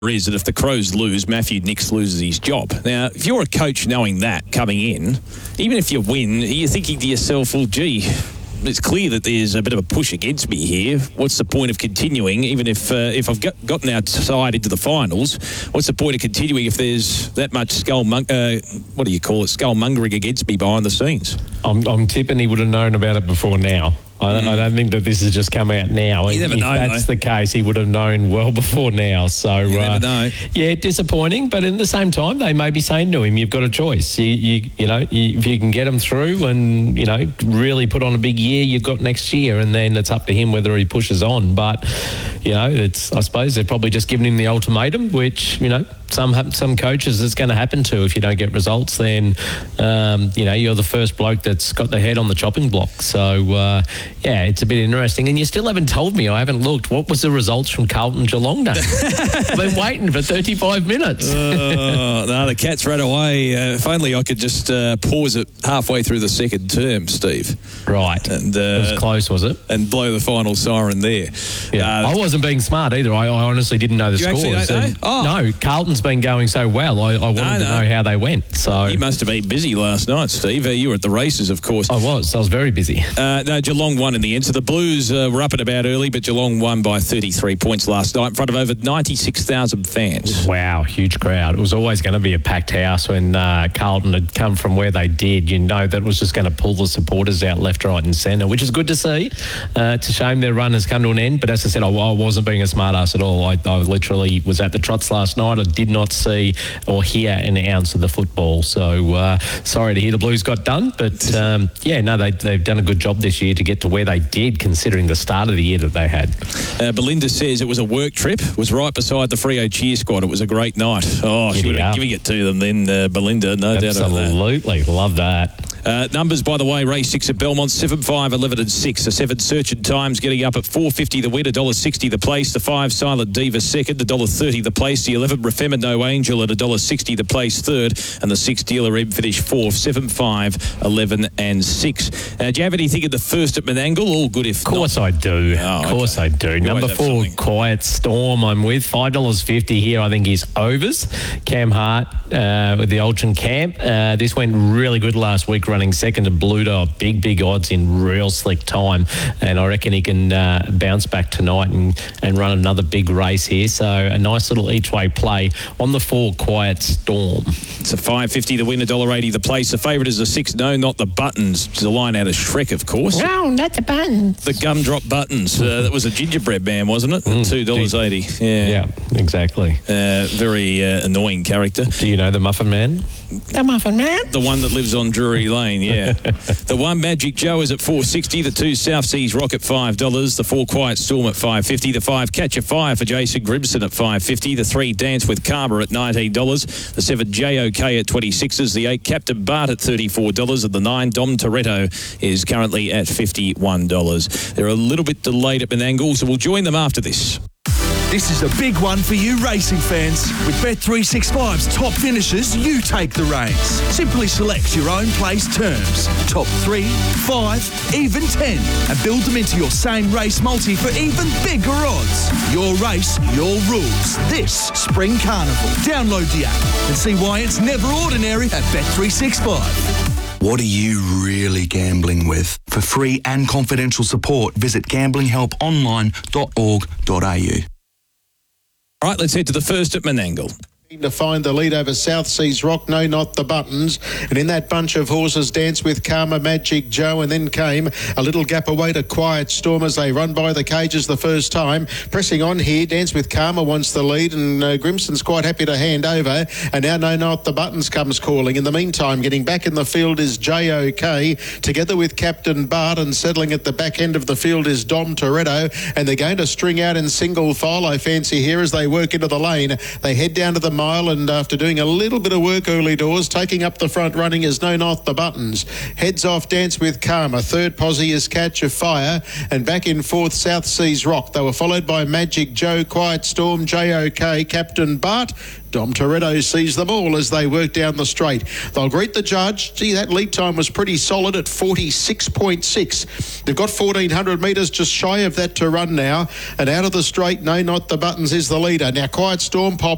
is that if the Crows lose, Matthew Nicks loses his job. Now, if you're a coach knowing that coming in, even if you win, you're thinking to yourself, well, gee, it's clear that there's a bit of a push against me here. What's the point of continuing, even if I've gotten outside into the finals? What's the point of continuing if there's that much scullmongering against me behind the scenes? I'm tipping he would have known about it before now. I don't think that this has just come out now. You never know, if that's the case, he would have known well before now. So, you never know. Yeah, disappointing. But at the same time, they may be saying to him, "You've got a choice. If you can get him through and really put on a big year, you've got next year, and then it's up to him whether he pushes on." But I suppose they're probably just giving him the ultimatum, which some coaches it's going to happen to. If you don't get results, then you're the first bloke that's got the head on the chopping block. So it's a bit interesting. And you still haven't told me. I haven't looked. What was the results from Carlton Geelong Day? I've been waiting for 35 minutes. No, the Cats ran away. If only I could just pause it halfway through the second term, Steve. Right. And it was close, was it? And blow the final siren there. Yeah. I wasn't being smart either. I honestly didn't know the scores. No, Carlton's been going so well. I wanted to know how they went. So you must have been busy last night, Steve. You were at the races, of course. I was very busy. No, Geelong won in the end. So the Blues were up and about early, but Geelong won by 33 points last night in front of over 96,000 fans. Wow, huge crowd. It was always going to be a packed house when Carlton had come from where they did. That was just going to pull the supporters out left, right and centre, which is good to see. It's a shame their run has come to an end, but as I said, I wasn't being a smart ass at all. I literally was at the trots last night. I did not see or hear an ounce of the football. So sorry to hear the Blues got done, but they've done a good job this year to get to where they did, considering the start of the year that they had. Belinda says it was a work trip. Was right beside the Freo cheer squad. It was a great night. Oh, she would have giving it to them then, Belinda. No doubt about that. Absolutely, love that. Numbers, by the way, race 6 at Belmont, 7, 5, 11 and 6. The 7 Search and Times getting up at $4.50 the win, $1.60 the place. The 5 Silent Diva second, $1.30 the place. The 11 Refema No Angel at $1.60 the place third. And the 6 Dealer Ebb finished fourth, 7, 5, 11 and 6. Do you have anything at the first at Menangle? All good if not. Of course I do. Of course I do. Number 4, Quiet Storm I'm with. $5.50 here I think is overs. Cam Hart with the Ultron Camp. This went really good last week, running second to Bluto, big odds in real slick time, and I reckon he can bounce back tonight and run another big race here. So a nice little each way play on the 4 Quiet Storm. It's a $5.50 the win, $1.80 the place. The favourite is the 6 No Not the Buttons. It's a line out of Shrek, of course. No, not the buttons. The Gumdrop Buttons. That was a gingerbread man, wasn't it? $2.80. Yeah, exactly. Very annoying character. Do you know the Muffin Man? The Muffin Man? The one that lives on Drury Lane, yeah. The 1 Magic Joe is at $4.60. The 2 South Seas Rock at $5. The 4 Quiet Storm at $5.50. The 5 Catch a Fire for Jason Grimson at $5.50. The 3 Dance with Karma at $19. The 7 JOK at $26. The 8 Captain Bart at $34. And the 9 Dom Toretto is currently at $51. They're a little bit delayed at Menangle, so we'll join them after this. This is a big one for you racing fans. With Bet365's top finishers, you take the reins. Simply select your own place terms. Top 3, 5, even 10. And build them into your same race multi for even bigger odds. Your race, your rules. This Spring Carnival. Download the app and see why it's never ordinary at Bet365. What are you really gambling with? For free and confidential support, visit gamblinghelponline.org.au. All right, let's head to the first at Menangle. To find the lead over South Seas Rock, No Not the Buttons, and in that bunch of horses, Dance with Karma, Magic Joe, and then came a little gap away to Quiet Storm as they run by the cages the first time. Pressing on here, Dance with Karma wants the lead, and Grimson's quite happy to hand over, and now No Not the Buttons comes calling. In the meantime, getting back in the field is JOK, together with Captain Bart, and settling at the back end of the field is Dom Toretto, and they're going to string out in single file, I fancy, here as they work into the lane. They head down to the mile, and after doing a little bit of work early doors, taking up the front running is No Not the Buttons. Heads off Dance with Karma. Third posse is Catch a Fire, and back in fourth South Seas Rock. They were followed by Magic Joe, Quiet Storm, JOK, Captain Bart. Dom Toretto sees them all as they work down the straight. They'll greet the judge. Gee, that lead time was pretty solid at 46.6. They've got 1,400 metres just shy of that to run now. And out of the straight, No Not the Buttons is the leader. Now Quiet Storm pops